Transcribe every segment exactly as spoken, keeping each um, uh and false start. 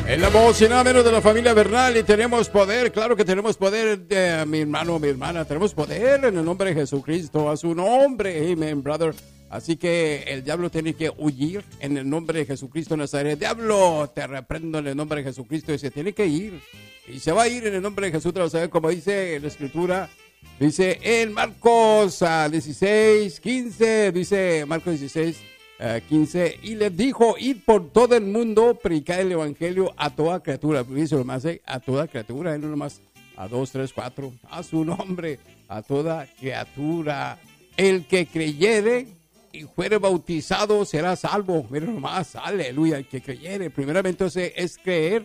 En la voz y nada menos de la familia Bernal, y tenemos poder, claro que tenemos poder, eh, mi hermano, mi hermana, tenemos poder en el nombre de Jesucristo, a su nombre, amen, brother. Así que el diablo tiene que huir en el nombre de Jesucristo de Nazaret. Diablo, te reprendo en el nombre de Jesucristo, y se tiene que ir, y se va a ir en el nombre de Jesús de Nazaret, como dice la Escritura. Dice en Marcos uh, dieciséis, quince, dice Marcos dieciséis, Uh, quince, y les dijo, id por todo el mundo, predicar el evangelio a toda criatura. Dice lo más, eh, a toda criatura, eh, no nomás a dos, tres, cuatro, a su nombre, a toda criatura. El que creyere y fuere bautizado será salvo. Miren nomás, aleluya, el que creyere. Primeramente entonces, es creer,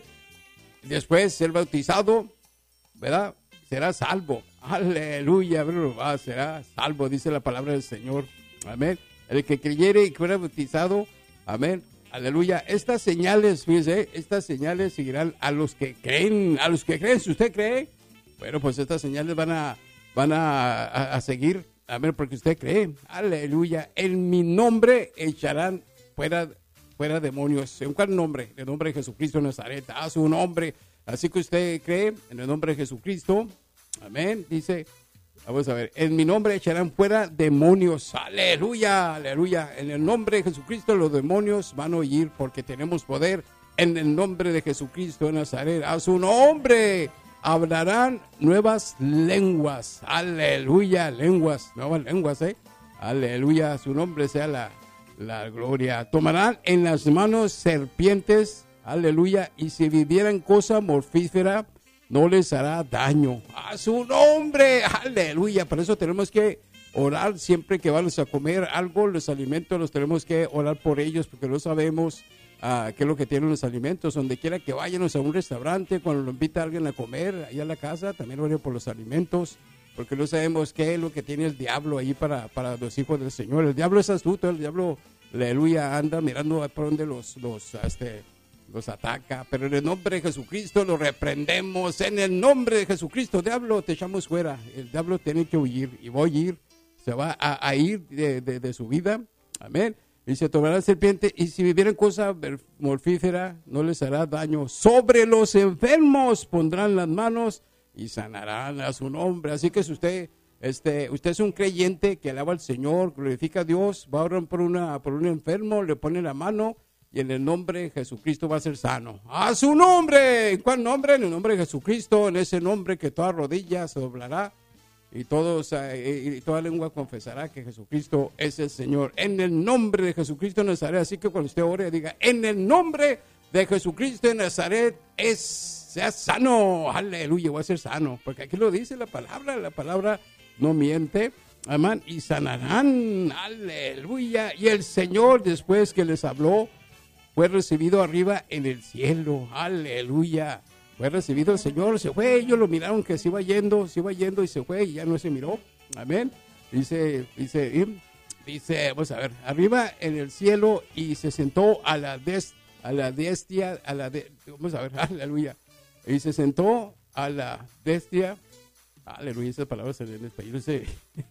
después ser bautizado, ¿verdad? Será salvo. Aleluya, miren nomás, será salvo, dice la palabra del Señor. Amén. El que creyere y fuera bautizado, amén, aleluya. Estas señales, fíjese, estas señales seguirán a los que creen, a los que creen. Si usted cree, bueno, pues estas señales van a, van a, a, a seguir, amén, porque usted cree, aleluya. En mi nombre echarán fuera, fuera demonios. ¿En cuál nombre? En el nombre de Jesucristo de Nazaret, a su nombre. Así que usted cree en el nombre de Jesucristo, amén, dice. Vamos a ver, en mi nombre echarán fuera demonios, aleluya, aleluya. En el nombre de Jesucristo los demonios van a huir porque tenemos poder en el nombre de Jesucristo de Nazaret. A su nombre hablarán nuevas lenguas, aleluya, lenguas, nuevas lenguas, eh, aleluya, a su nombre sea la, la gloria. Tomarán en las manos serpientes, aleluya, y si vivieran cosa mortífera, no les hará daño. A su nombre, aleluya. Por eso tenemos que orar siempre que vamos a comer algo, los alimentos, los tenemos que orar por ellos, porque no sabemos uh, qué es lo que tienen los alimentos. Donde quiera que vayamos a un restaurante, cuando lo invita a alguien a comer, ahí a la casa, también oren por los alimentos, porque no sabemos qué es lo que tiene el diablo ahí para, para los hijos del Señor. El diablo es astuto, el diablo, aleluya, anda mirando por donde los, los, este, los ataca, pero en el nombre de Jesucristo lo reprendemos. En el nombre de Jesucristo, diablo, te echamos fuera. El diablo tiene que huir, y va a ir, se va a, a ir de, de, de su vida, amén. Y se tomará la serpiente, y si vivieran cosa mortífera, no les hará daño. Sobre los enfermos pondrán las manos y sanarán a su nombre. Así que si usted, este, usted es un creyente que alaba al Señor, glorifica a Dios, va a orar por, una, por un enfermo, le pone la mano, y en el nombre de Jesucristo va a ser sano. ¡A su nombre! ¿En cuál nombre? En el nombre de Jesucristo, en ese nombre que toda rodilla se doblará y, todos, eh, y toda lengua confesará que Jesucristo es el Señor. En el nombre de Jesucristo de Nazaret. Así que cuando usted ore, diga, en el nombre de Jesucristo de Nazaret, es, sea sano. Aleluya, voy a ser sano. Porque aquí lo dice la palabra, la palabra no miente. Amén. Y sanarán. Aleluya. Y el Señor, después que les habló, fue recibido arriba en el cielo, aleluya, fue recibido el Señor, se fue, ellos lo miraron que se iba yendo, se iba yendo y se fue y ya no se miró, amén, dice, dice, dice, vamos a ver, arriba en el cielo y se sentó a la des, a la destia, a la de, vamos a ver, aleluya, y se sentó a la destia, aleluya, esas palabras en español, se...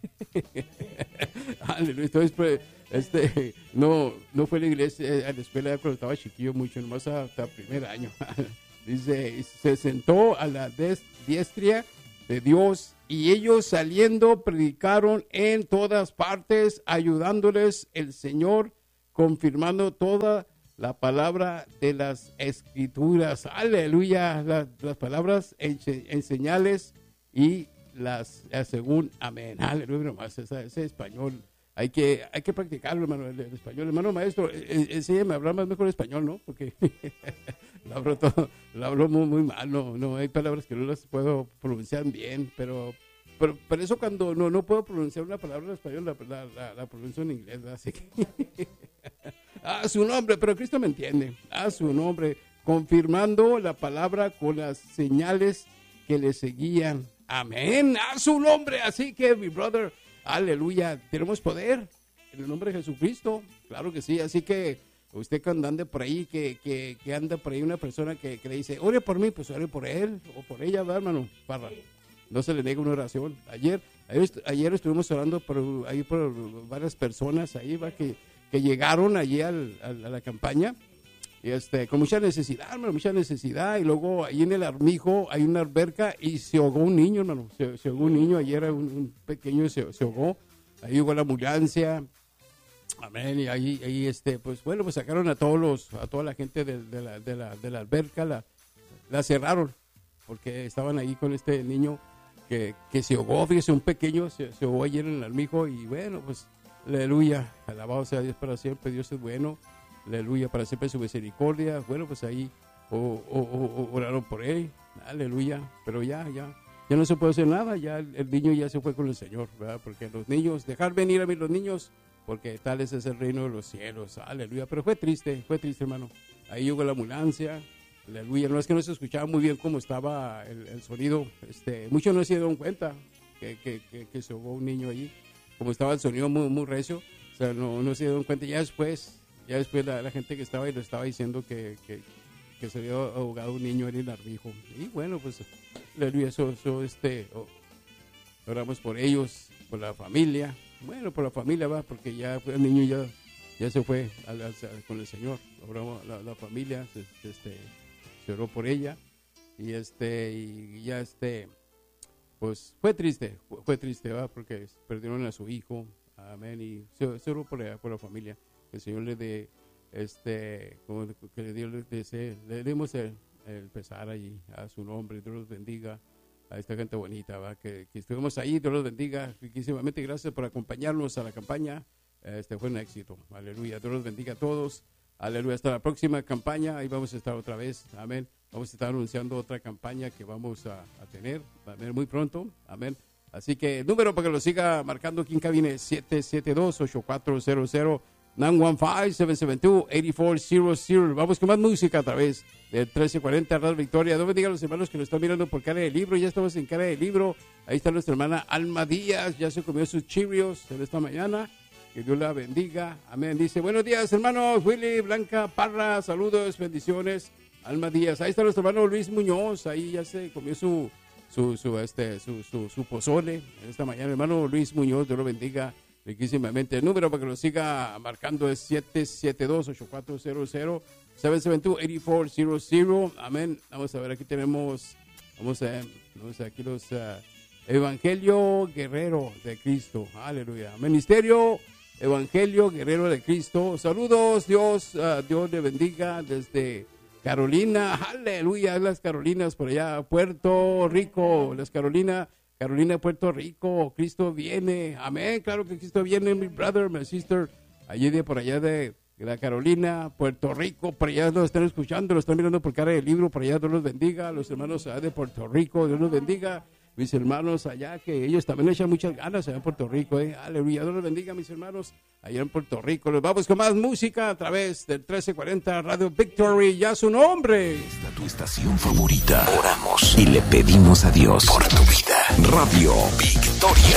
aleluya, entonces, este, no, no fue a la iglesia, a la escuela cuando estaba chiquillo mucho, nomás hasta primer año. Dice, se sentó a la diestra de Dios, y ellos saliendo predicaron en todas partes, ayudándoles el Señor, confirmando toda la palabra de las Escrituras. Aleluya, las, las palabras en, en señales y las según, amén. Aleluya, nomás ese, ese español. Hay que, hay que practicarlo, hermano, el, el español. Hermano maestro, enséñame a hablar más mejor español, ¿no? Porque lo hablo todo, lo hablo muy, muy mal, no, no, hay palabras que no las puedo pronunciar bien, pero, pero, pero eso cuando no, no puedo pronunciar una palabra en español, la, la, la, la pronuncio en inglés, ¿verdad? Así que, a su nombre, pero Cristo me entiende, a su nombre, confirmando la palabra con las señales que le seguían, amén, a su nombre. Así que, mi brother, aleluya, tenemos poder en el nombre de Jesucristo, claro que sí. Así que usted cuando ande por ahí, que, que, que anda por ahí una persona que, que le dice, ore por mí, pues ore por él o por ella, ¿verdad, hermano? Para, no se le niega una oración. Ayer, ayer, ayer estuvimos orando por, ahí por varias personas ahí, va, que, que llegaron allí al, al, a la campaña, y este, con mucha necesidad, hermano, mucha necesidad. Y luego ahí en el Armijo hay una alberca y se ahogó un niño, hermano. Se, se ahogó un niño, ayer un, un pequeño se, se ahogó. Ahí llegó la ambulancia. Amén. Y ahí, ahí este, pues bueno, pues sacaron a todos los, a toda la gente de, de, la, de, la, de la alberca, la, la cerraron, porque estaban ahí con este niño que, que se ahogó, fíjese, un pequeño, se, se ahogó ayer en el Armijo. Y bueno, pues, aleluya, alabado sea Dios para siempre, Dios es bueno. Aleluya, para siempre su misericordia. Bueno, pues ahí oh, oh, oh, oraron por él. Aleluya. Pero ya, ya, ya no se puede hacer nada. Ya el, el niño ya se fue con el Señor, ¿verdad? Porque los niños, dejar venir a mí los niños, porque tal es el reino de los cielos. Aleluya. Pero fue triste, fue triste, hermano. Ahí llegó la ambulancia. Aleluya. No es que no se escuchaba muy bien cómo estaba el, el sonido. Este, muchos no se dieron cuenta que, que, que, que se ahogó un niño allí. Como estaba el sonido muy, muy recio. O sea, no, no se dieron cuenta. Ya después... Ya después la, la gente que estaba ahí lo estaba diciendo que, que, que se había ahogado un niño en el Armijo. Y bueno, pues, aleluya, eso, eso, este, oh, oramos por ellos, por la familia. Bueno, por la familia va, porque ya el niño ya, ya se fue a la, a, con el Señor. Oramos la, la familia, este, se oró por ella. Y este, y ya este, pues fue triste, fue, fue triste, va, porque perdieron a su hijo. Amén. Y se, se oró por la, por la familia. Que el Señor le dé, este, como que le, dio, le, desee, le demos el, el pesar allí a su nombre. Dios los bendiga a esta gente bonita, ¿va? Que, que estuvimos ahí. Dios los bendiga riquísimamente. Gracias por acompañarnos a la campaña. Este fue un éxito. Aleluya. Dios los bendiga a todos. Aleluya. Hasta la próxima campaña. Ahí vamos a estar otra vez. Amén. Vamos a estar anunciando otra campaña que vamos a, a tener. Va a tener muy pronto. Amén. Así que el número para que lo siga marcando aquí en cabina es siete siete dos, ocho cuatro cero cero. nueve uno cinco, siete siete dos, ocho cuatro cero cero. Vamos con más música a través del trece cuarenta Radio Victoria. Dios bendiga a los hermanos que nos están mirando por Cara de Libro. Ya estamos en Cara de Libro. Ahí está nuestra hermana Alma Díaz. Ya se comió sus Cheerios en esta mañana. Que Dios la bendiga. Amén. Dice, buenos días, hermanos. Willy, Blanca, Parra, saludos, bendiciones. Alma Díaz. Ahí está nuestro hermano Luis Muñoz. Ahí ya se comió su, su, su, este, su, su, su pozole en esta mañana. Hermano Luis Muñoz, Dios lo bendiga riquísimamente. El número para que lo siga marcando es siete siete dos, ocho cuatro cero cero, siete siete dos, ocho cuatro cero cero. Amén. Vamos a ver, aquí tenemos, vamos a ver, vamos a ver aquí los uh, Evangelio Guerrero de Cristo. Aleluya. Ministerio Evangelio Guerrero de Cristo. Saludos, Dios, uh, Dios le bendiga desde Carolina. Aleluya, las Carolinas por allá, Puerto Rico, las Carolinas. Carolina, Puerto Rico, Cristo viene, amén, claro que Cristo viene, mi brother, mi sister, allí de por allá de la Carolina, Puerto Rico, por allá lo están escuchando, lo están mirando por Cara de Libro, por allá Dios los bendiga, los hermanos allá de Puerto Rico, Dios los bendiga, mis hermanos allá, que ellos también le echan muchas ganas allá en Puerto Rico, eh, aleluya, Dios los bendiga, mis hermanos allá en Puerto Rico. Nos vamos con más música a través del trece cuarenta Radio Victory, ya su nombre. Esta tu estación favorita. Oramos y le pedimos a Dios por tu vida. Radio Victoria.